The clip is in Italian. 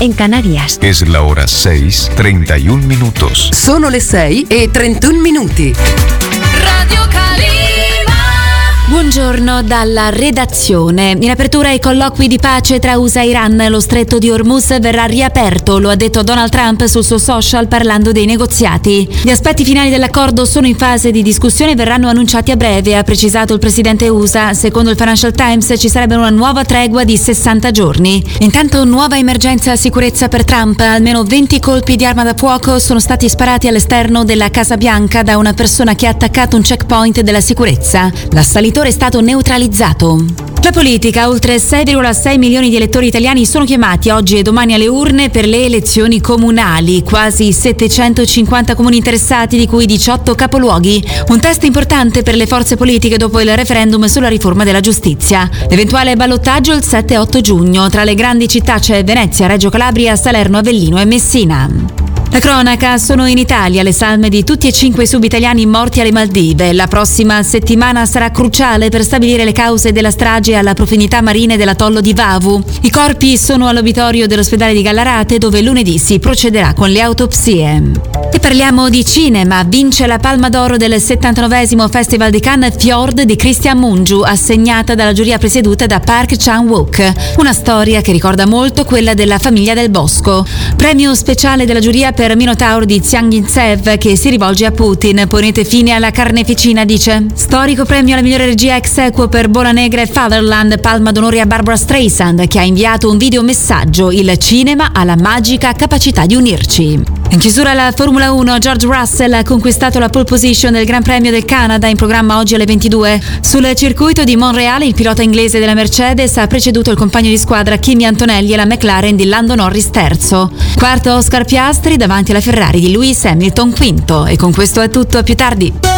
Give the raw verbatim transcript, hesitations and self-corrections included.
en Canarias. Es la hora seis, treinta y un minutos. Sono le sei e trentuno minuti. Radio Calima. Buongiorno dalla redazione. In apertura ai colloqui di pace tra U S A e Iran, lo stretto di Hormuz verrà riaperto, lo ha detto Donald Trump sul suo social parlando dei negoziati. Gli aspetti finali dell'accordo sono in fase di discussione e verranno annunciati a breve, ha precisato il presidente U S A. Secondo il Financial Times ci sarebbe una nuova tregua di sessanta giorni. Intanto nuova emergenza sicurezza per Trump. Almeno venti colpi di arma da fuoco sono stati sparati all'esterno della Casa Bianca da una persona che ha attaccato un checkpoint della sicurezza. L'assalitore è stato neutralizzato. La politica, oltre sei virgola sei milioni di elettori italiani sono chiamati oggi e domani alle urne per le elezioni comunali, quasi settecentocinquanta comuni interessati, di cui diciotto capoluoghi. Un test importante per le forze politiche dopo il referendum sulla riforma della giustizia. L'eventuale ballottaggio il sette e otto giugno. Tra le grandi città c'è Venezia, Reggio Calabria, Salerno, Avellino e Messina. La cronaca, sono in Italia le salme di tutti e cinque i subitaliani morti alle Maldive. La prossima settimana sarà cruciale per stabilire le cause della strage alla profondità marine dell'atollo di Vavu. I corpi sono all'obitorio dell'ospedale di Gallarate, dove lunedì si procederà con le autopsie. E parliamo di cinema. Vince la Palma d'Oro del settantanovesimo Festival di Cannes Fjord di Christian Mungiu, assegnata dalla giuria presieduta da Park Chan-wook. Una storia che ricorda molto quella della Famiglia del Bosco. Premio speciale della giuria per Minotaur di Zhang Yinzev, che si rivolge a Putin. Ponete fine alla carneficina, dice. Storico premio alla migliore regia ex equo per Bola Negra e Fatherland. Palma d'onore a Barbara Streisand, che ha inviato un videomessaggio: il cinema ha la magica capacità di unirci. In chiusura la Formula uno, George Russell ha conquistato la pole position del Gran Premio del Canada, in programma oggi alle ventidue. Sul circuito di Montreal il pilota inglese della Mercedes ha preceduto il compagno di squadra Kimi Antonelli e la McLaren di Lando Norris terzo. Quarto Oscar Piastri davanti alla Ferrari di Lewis Hamilton quinto. E con questo è tutto, a più tardi.